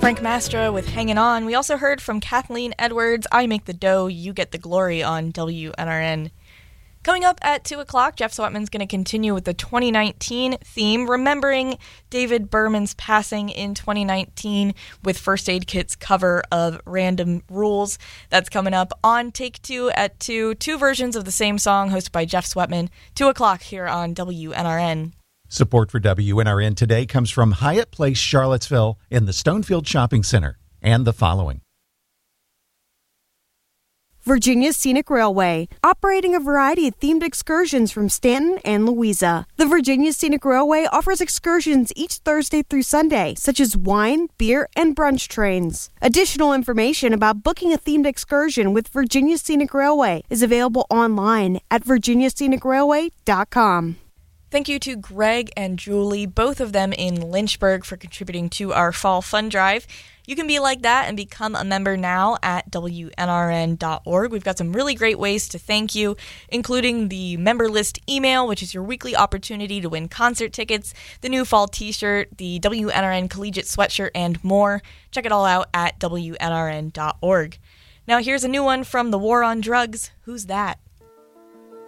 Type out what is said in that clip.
Frank Mastra with Hangin' On. We also heard from Kathleen Edwards, I Make the Dough, You Get the Glory on WNRN. Coming up at 2 o'clock, Jeff Sweatman's going to continue with the 2019 theme, remembering David Berman's passing in 2019 with First Aid Kit's cover of Random Rules. That's coming up on Take Two at 2. Two versions of the same song hosted by Jeff Sweatman. 2 o'clock here on WNRN. Support for WNRN today comes from Hyatt Place, Charlottesville in the Stonefield Shopping Center and the following. Virginia Scenic Railway, operating a variety of themed excursions from Stanton and Louisa. The Virginia Scenic Railway offers excursions each Thursday through Sunday, such as wine, beer, and brunch trains. Additional information about booking a themed excursion with Virginia Scenic Railway is available online at virginiascenicrailway.com. Thank you to Greg and Julie, both of them in Lynchburg, for contributing to our Fall Fund Drive. You can be like that and become a member now at WNRN.org. We've got some really great ways to thank you, including the member list email, which is your weekly opportunity to win concert tickets, the new fall t-shirt, the WNRN collegiate sweatshirt, and more. Check it all out at WNRN.org. Now here's a new one from The War on Drugs. Who's That?